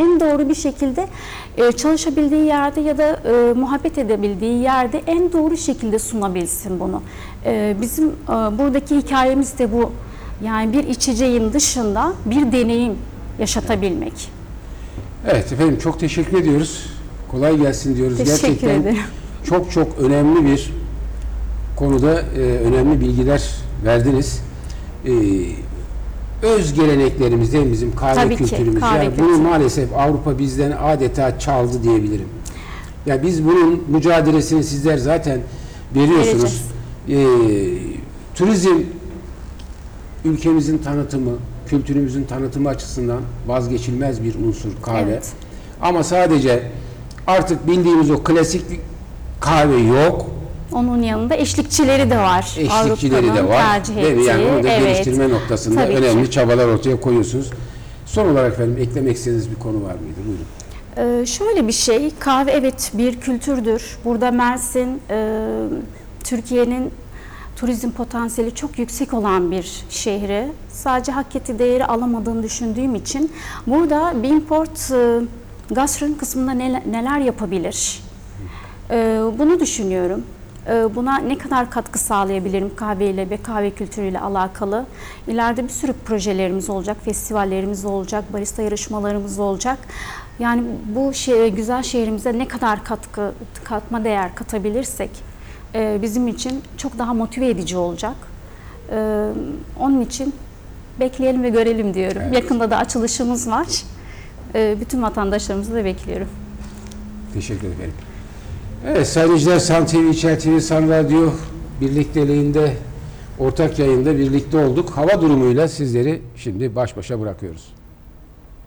en doğru bir şekilde çalışabildiği yerde ya da muhabbet edebildiği yerde en doğru şekilde sunabilsin bunu. Bizim buradaki hikayemiz de bu. Yani bir içeceğin dışında bir deneyim yaşatabilmek. Evet efendim, çok teşekkür ediyoruz. Kolay gelsin diyoruz. Teşekkür Gerçekten ederim. çok önemli bir konuda önemli bilgiler verdiniz. Öz geleneklerimiz değil mi bizim kahve Tabii ki, kültürümüz. kahve Yani kültürü. bunu maalesef Avrupa bizden adeta çaldı diyebilirim. Yani biz bunun mücadelesini sizler zaten veriyorsunuz. Turizm ülkemizin tanıtımı, kültürümüzün tanıtımı açısından vazgeçilmez bir unsur kahve. Evet. Ama sadece artık bildiğimiz o klasik kahve yok. Onun yanında eşlikçileri de var. Eşlikçileri de Avrupa'nın var. tercih Değil mi? Yani ettiği, onu da evet. geliştirme noktasında Tabii önemli ki. çabalar ortaya koyuyorsunuz. Son olarak efendim eklemek istediğiniz bir konu var mıydı? Buyurun. Şöyle bir şey, kahve evet bir kültürdür. Burada Mersin, Türkiye'nin turizm potansiyeli çok yüksek olan bir şehri. Sadece hak ettiği değeri alamadığını düşündüğüm için burada Beanport gastronomi kısmında neler yapabilir? Bunu düşünüyorum. Buna ne kadar katkı sağlayabilirim kahveyle ve kahve kültürüyle alakalı. İleride bir sürü projelerimiz olacak, festivallerimiz olacak, barista yarışmalarımız olacak. Yani bu güzel şehrimize ne kadar katma değer katabilirsek bizim için çok daha motive edici olacak. Onun için bekleyelim ve görelim diyorum. Evet. Yakında da açılışımız var. Bütün vatandaşlarımızı da bekliyorum. Teşekkür ederim. Evet sayın izleyiciler, Sun TV, İçer TV, Sun Radyo birlikteliğinde, ortak yayında birlikte olduk. Hava durumuyla sizleri şimdi baş başa bırakıyoruz.